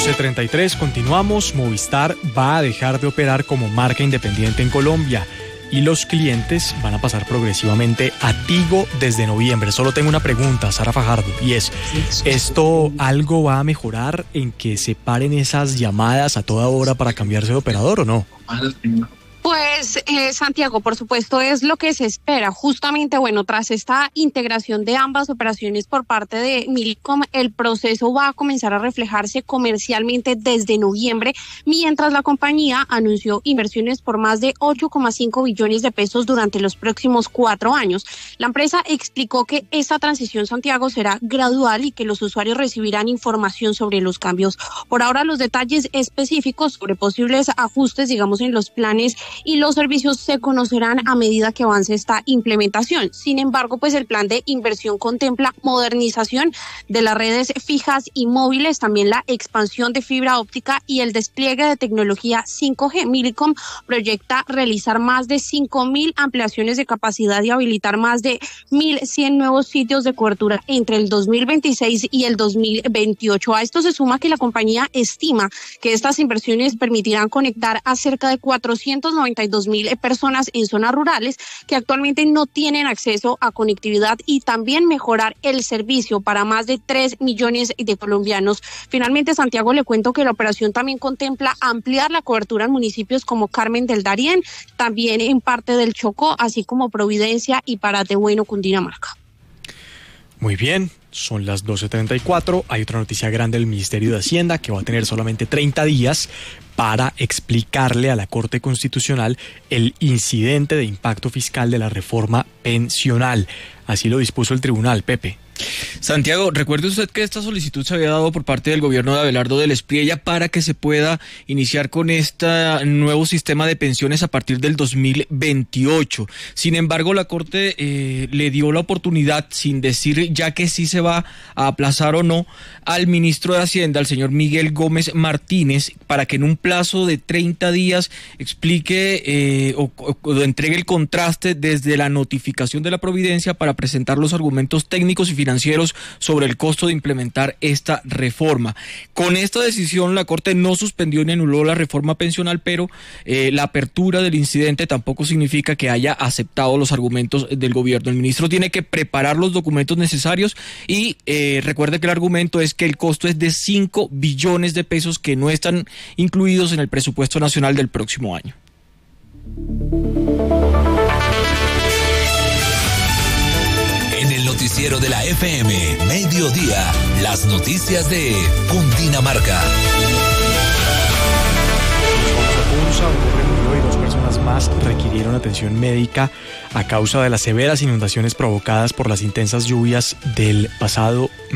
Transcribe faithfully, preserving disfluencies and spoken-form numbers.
doce treinta y tres, continuamos. Movistar va a dejar de operar como marca independiente en Colombia y los clientes van a pasar progresivamente a Tigo desde noviembre. Solo tengo una pregunta, Sara Fajardo, y es, ¿esto algo va a mejorar en que se paren esas llamadas a toda hora para cambiarse de operador o no? Pues, eh, Santiago, por supuesto, es lo que se espera. Justamente, bueno, tras esta integración de ambas operaciones por parte de Millicom, el proceso va a comenzar a reflejarse comercialmente desde noviembre, mientras la compañía anunció inversiones por más de ocho coma cinco billones de pesos durante los próximos cuatro años. La empresa explicó que esta transición, Santiago, será gradual y que los usuarios recibirán información sobre los cambios. Por ahora, los detalles específicos sobre posibles ajustes, digamos, en los planes y los servicios se conocerán a medida que avance esta implementación. Sin embargo, pues el plan de inversión contempla modernización de las redes fijas y móviles, también la expansión de fibra óptica y el despliegue de tecnología cinco G. Millicom proyecta realizar más de cinco mil ampliaciones de capacidad y habilitar más de mil cien nuevos sitios de cobertura entre el dos mil veintiséis y el dos mil veintiocho. A esto se suma que la compañía estima que estas inversiones permitirán conectar a cerca de cuatrocientos noventa y dos mil personas en zonas rurales que actualmente no tienen acceso a conectividad y también mejorar el servicio para más de tres millones de colombianos. Finalmente, Santiago, le cuento que la operación también contempla ampliar la cobertura en municipios como Carmen del Darién, también en parte del Chocó, así como Providencia y Paratebueno, Cundinamarca. Muy bien, son las doce treinta y cuatro. Hay otra noticia grande del Ministerio de Hacienda que va a tener solamente treinta días para explicarle a la Corte Constitucional el incidente de impacto fiscal de la reforma pensional. Así lo dispuso el tribunal, Pepe. Santiago, recuerde usted que esta solicitud se había dado por parte del gobierno de Abelardo del Espriella para que se pueda iniciar con este nuevo sistema de pensiones a partir del dos mil veintiocho. Sin embargo, la Corte eh, le dio la oportunidad, sin decir ya que sí se va a aplazar o no, al ministro de Hacienda, al señor Miguel Gómez Martínez, para que en un plazo de treinta días explique eh, o, o, o entregue el contraste desde la notificación de la Providencia para presentar los argumentos técnicos y financieros sobre el costo de implementar esta reforma. Con esta decisión, la Corte no suspendió ni anuló la reforma pensional, pero eh, la apertura del incidente tampoco significa que haya aceptado los argumentos del gobierno. El ministro tiene que preparar los documentos necesarios y eh, recuerde que el argumento es que el costo es de cinco billones de pesos que no están incluidos en el presupuesto nacional del próximo año. En el noticiero de la F M, Mediodía, las noticias de Cundinamarca. Un hombre murió y dos personas más requirieron atención médica a causa de las severas inundaciones provocadas por las intensas lluvias del pasado